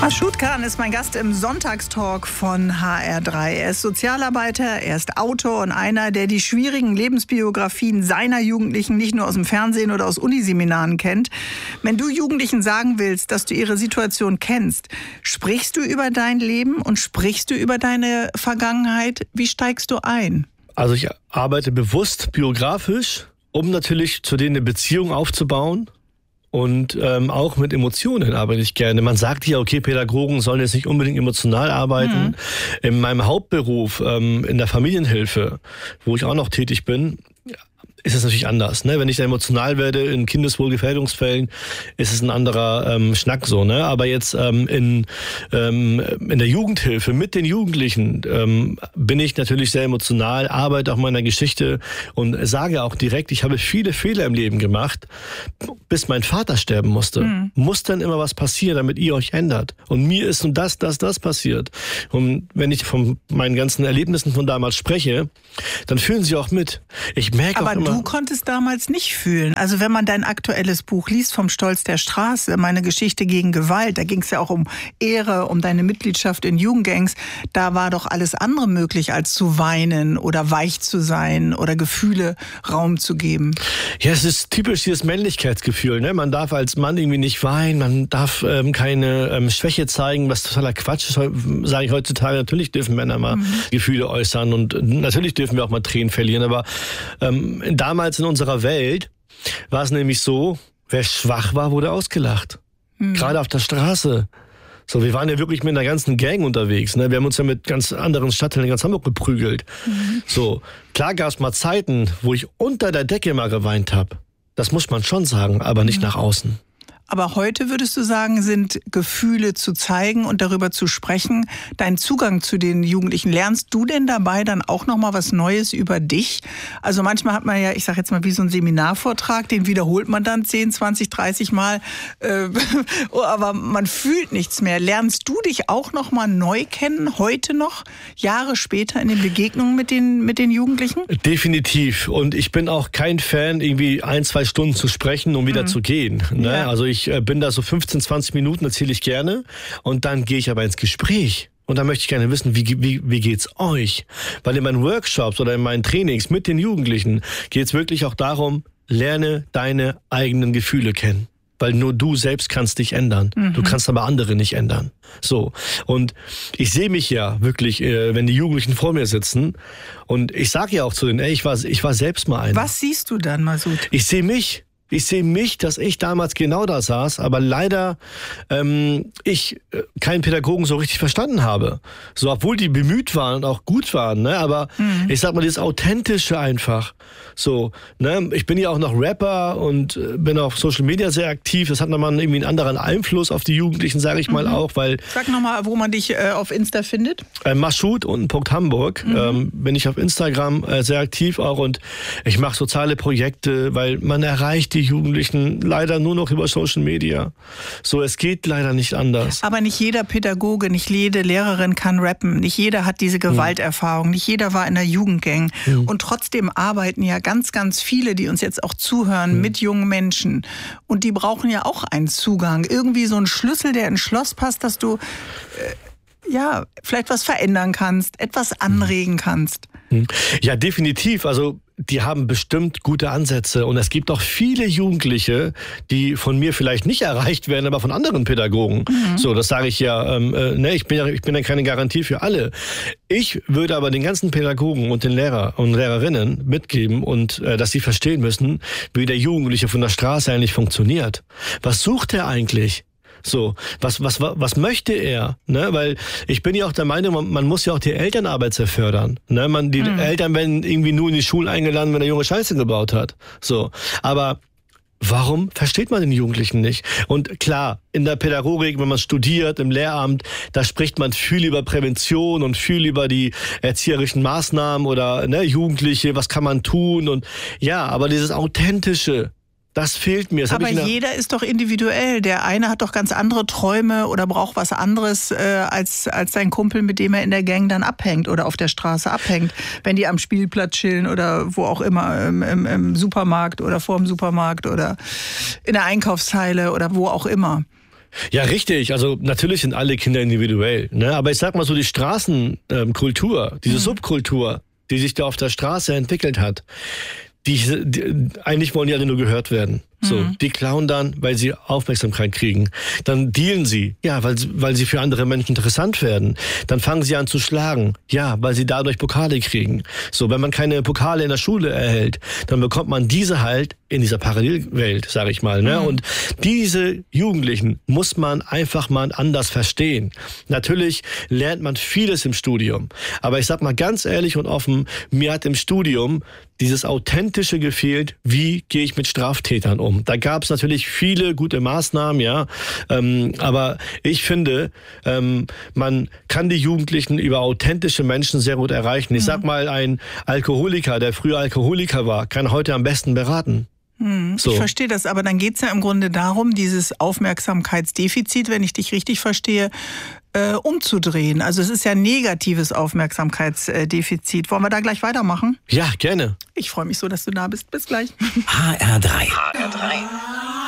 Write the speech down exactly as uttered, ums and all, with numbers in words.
Mashoud Khan ist mein Gast im Sonntagstalk von H R drei. Er ist Sozialarbeiter, er ist Autor und einer, der die schwierigen Lebensbiografien seiner Jugendlichen nicht nur aus dem Fernsehen oder aus Uniseminaren kennt. Wenn du Jugendlichen sagen willst, dass du ihre Situation kennst, sprichst du über dein Leben und sprichst du über deine Vergangenheit? Wie steigst du ein? Also ich arbeite bewusst biografisch, um natürlich zu denen eine Beziehung aufzubauen. Und ähm, auch mit Emotionen arbeite ich gerne. Man sagt ja, okay, Pädagogen sollen jetzt nicht unbedingt emotional arbeiten. Mhm. In meinem Hauptberuf, ähm, in der Familienhilfe, wo ich auch noch tätig bin, ist es natürlich anders. Ne? Wenn ich da emotional werde in Kindeswohlgefährdungsfällen, ist es ein anderer ähm, Schnack so. Ne? Aber jetzt ähm, in, ähm, in der Jugendhilfe mit den Jugendlichen ähm, bin ich natürlich sehr emotional, arbeite auch meiner Geschichte und sage auch direkt, ich habe viele Fehler im Leben gemacht, bis mein Vater sterben musste. Mhm. Muss dann immer was passieren, damit ihr euch ändert. Und mir ist nun das, das, das passiert. Und wenn ich von meinen ganzen Erlebnissen von damals spreche, dann fühlen sie auch mit. Ich merke Aber auch immer, du konntest damals nicht fühlen. Also wenn man dein aktuelles Buch liest, vom Stolz der Straße, meine Geschichte gegen Gewalt, da ging es ja auch um Ehre, um deine Mitgliedschaft in Jugendgangs, da war doch alles andere möglich, als zu weinen oder weich zu sein oder Gefühle Raum zu geben. Ja, es ist typisch dieses Männlichkeitsgefühl. Ne? Man darf als Mann irgendwie nicht weinen, man darf ähm, keine ähm, Schwäche zeigen, was totaler Quatsch ist, sage ich heutzutage. Natürlich dürfen Männer mal mhm. Gefühle äußern und natürlich dürfen wir auch mal Tränen verlieren, aber ähm, damals in unserer Welt war es nämlich so, wer schwach war, wurde ausgelacht. Mhm. Gerade auf der Straße. So, wir waren ja wirklich mit einer ganzen Gang unterwegs. Ne? Wir haben uns ja mit ganz anderen Stadtteilen in ganz Hamburg geprügelt. Mhm. So, klar gab es mal Zeiten, wo ich unter der Decke mal geweint habe. Das muss man schon sagen, aber nicht mhm. nach außen. Aber heute, würdest du sagen, sind Gefühle zu zeigen und darüber zu sprechen dein Zugang zu den Jugendlichen? Lernst du denn dabei dann auch noch mal was Neues über dich? Also manchmal hat man ja, ich sage jetzt mal wie so ein Seminarvortrag, den wiederholt man dann zehn, zwanzig, dreißig Mal, äh, aber man fühlt nichts mehr. Lernst du dich auch noch mal neu kennen, heute noch, Jahre später in den Begegnungen mit den, mit den Jugendlichen? Definitiv. Und ich bin auch kein Fan, irgendwie ein, zwei Stunden zu sprechen, um wieder mhm. zu gehen. Ne? Ja. Also ich Ich bin da so fünfzehn, zwanzig Minuten, erzähle ich gerne. Und dann gehe ich aber ins Gespräch. Und dann möchte ich gerne wissen, wie, wie, wie geht's euch? Weil in meinen Workshops oder in meinen Trainings mit den Jugendlichen geht es wirklich auch darum, lerne deine eigenen Gefühle kennen. Weil nur du selbst kannst dich ändern. Mhm. Du kannst aber andere nicht ändern. So. Und ich sehe mich ja wirklich, wenn die Jugendlichen vor mir sitzen. Und ich sage ja auch zu denen, ey, ich war, ich war selbst mal einer. Was siehst du dann, Mashoud? Ich sehe mich. Ich sehe mich, dass ich damals genau da saß, aber leider ähm, ich äh, keinen Pädagogen so richtig verstanden habe. So, obwohl die bemüht waren und auch gut waren, ne? Aber mhm. ich sag mal, dieses Authentische einfach. So, ne? Ich bin ja auch noch Rapper und äh, bin auf Social Media sehr aktiv. Das hat nochmal irgendwie einen anderen Einfluss auf die Jugendlichen, sage ich mhm. mal auch, weil... Sag nochmal, wo man dich äh, auf Insta findet. Äh, Mashoud und Punkt Hamburg. Mhm. Ähm, bin ich auf Instagram äh, sehr aktiv auch und ich mache soziale Projekte, weil man erreicht die Jugendlichen leider nur noch über Social Media. So, es geht leider nicht anders. Aber nicht jeder Pädagoge, nicht jede Lehrerin kann rappen. Nicht jeder hat diese Gewalterfahrung. Nicht jeder war in der Jugendgang. Mhm. Und trotzdem arbeiten ja ganz, ganz viele, die uns jetzt auch zuhören, mhm. mit jungen Menschen. Und die brauchen ja auch einen Zugang. Irgendwie so einen Schlüssel, der ins Schloss passt, dass du äh, ja vielleicht was verändern kannst, etwas anregen kannst. Ja, definitiv. Also die haben bestimmt gute Ansätze und es gibt auch viele Jugendliche, die von mir vielleicht nicht erreicht werden, aber von anderen Pädagogen. Mhm. So, das sage ich ja, ähm, äh, ne, ich bin ja, ich bin ja keine Garantie für alle. Ich würde aber den ganzen Pädagogen und den Lehrer und Lehrerinnen mitgeben und äh, dass sie verstehen müssen, wie der Jugendliche von der Straße eigentlich funktioniert. Was sucht er eigentlich? So, was, was, was möchte er? Ne? Weil ich bin ja auch der Meinung, man, man muss ja auch die Elternarbeit sehr fördern. Ne? Man, die mhm. Eltern werden irgendwie nur in die Schulen eingeladen, wenn der Junge Scheiße gebaut hat. So, aber warum versteht man den Jugendlichen nicht? Und klar, in der Pädagogik, wenn man studiert, im Lehramt, da spricht man viel über Prävention und viel über die erzieherischen Maßnahmen oder ne, Jugendliche, was kann man tun? Und ja, aber dieses Authentische, das fehlt mir. Das Aber jeder ist doch individuell. Der eine hat doch ganz andere Träume oder braucht was anderes äh, als, als sein Kumpel, mit dem er in der Gang dann abhängt oder auf der Straße abhängt. Wenn die am Spielplatz chillen oder wo auch immer, im, im, im Supermarkt oder vor dem Supermarkt oder in der Einkaufszeile oder wo auch immer. Ja, richtig. Also natürlich sind alle Kinder individuell. Ne? Aber ich sag mal so, die Straßenkultur, diese mhm. Subkultur, die sich da auf der Straße entwickelt hat, die, die eigentlich wollen die alle nur gehört werden. So, mhm. die klauen dann, weil sie Aufmerksamkeit kriegen. Dann dealen sie, ja, weil, weil sie für andere Menschen interessant werden. Dann fangen sie an zu schlagen, ja, weil sie dadurch Pokale kriegen. So, wenn man keine Pokale in der Schule erhält, dann bekommt man diese halt in dieser Parallelwelt, sag ich mal. Ne? Mhm. Und diese Jugendlichen muss man einfach mal anders verstehen. Natürlich lernt man vieles im Studium. Aber ich sag mal ganz ehrlich und offen, mir hat im Studium dieses Authentische gefehlt, wie gehe ich mit Straftätern um. Da gab es natürlich viele gute Maßnahmen, ja, ähm, aber ich finde, ähm, man kann die Jugendlichen über authentische Menschen sehr gut erreichen. Ich mhm. sag mal, ein Alkoholiker, der früher Alkoholiker war, kann heute am besten beraten. Hm, so. Ich verstehe das, aber dann geht es ja im Grunde darum, dieses Aufmerksamkeitsdefizit, wenn ich dich richtig verstehe, äh, umzudrehen. Also es ist ja ein negatives Aufmerksamkeitsdefizit. Wollen wir da gleich weitermachen? Ja, gerne. Ich freue mich so, dass du da bist. Bis gleich. H R drei. H R drei.